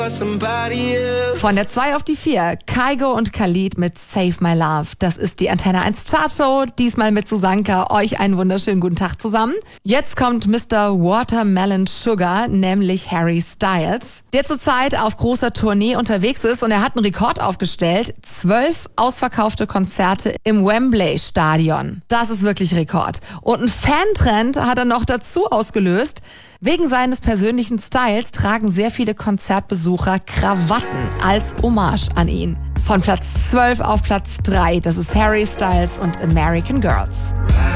Von der 2 auf die 4, Kygo und Khalid mit Save My Love. Das ist die Antenne 1 Chartshow, diesmal mit Susanka. Euch einen wunderschönen guten Tag zusammen. Jetzt kommt Mr. Watermelon Sugar, nämlich Harry Styles, der zurzeit auf großer Tournee unterwegs ist und er hat einen Rekord aufgestellt. 12 ausverkaufte Konzerte im Wembley-Stadion. Das ist wirklich Rekord. Und ein Fantrend hat er noch dazu ausgelöst. Wegen seines persönlichen Styles tragen sehr viele Konzertbesucher Krawatten als Hommage an ihn. Von Platz 12 auf Platz 3, das ist Harry Styles und American Girls.